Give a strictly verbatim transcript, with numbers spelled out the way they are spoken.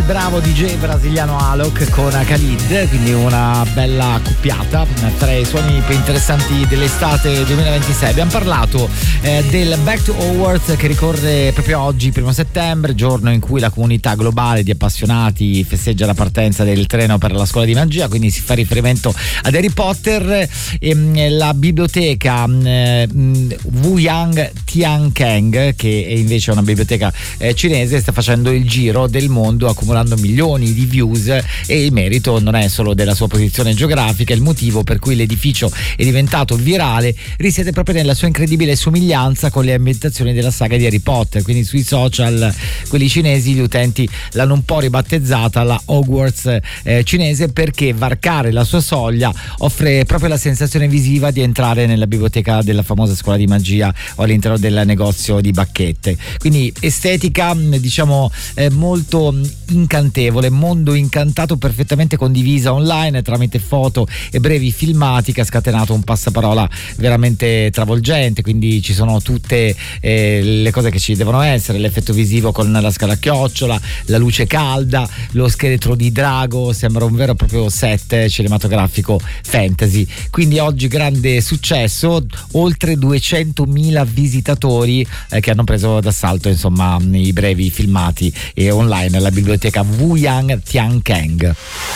bravo D J brasiliano Alok con Khalid, quindi una bella accoppiata tra i suoni più interessanti dell'estate duemilaventisei. Abbiamo parlato eh, del Back to Hogwarts che ricorre proprio oggi, primo settembre, giorno in cui la comunità globale di appassionati festeggia la partenza del treno per la scuola di magia, quindi si fa riferimento ad Harry Potter. E, la biblioteca eh, Wuyang Tiankeng, che è invece una biblioteca eh, cinese, sta facendo il giro del mondo accumulando milioni di views, e il merito non è solo della sua posizione geografica. Il motivo per cui l'edificio è diventato virale risiede proprio nella sua incredibile somiglianza con le ambientazioni della saga di Harry Potter. Quindi sui social, quelli cinesi, gli utenti l'hanno un po' ribattezzata la Hogwarts eh, cinese, perché varcare la sua soglia offre proprio la sensazione visiva di entrare nella biblioteca della famosa scuola di magia o all'interno del negozio di bacchette. Quindi estetica, diciamo, eh, molto incantevole, mondo incantato, perfettamente condivisa online tramite foto e brevi filmati, che ha scatenato un passaparola veramente travolgente. Quindi ci sono tutte eh, le cose che ci devono essere: l'effetto visivo con la scala a chiocciola, la luce calda, lo scheletro di drago, sembra un vero e proprio set cinematografico fantasy. Quindi oggi grande successo, oltre duecentomila visitatori eh, che hanno preso d'assalto, insomma, i brevi filmati e online la biblioteca Wuyang Tiankeng.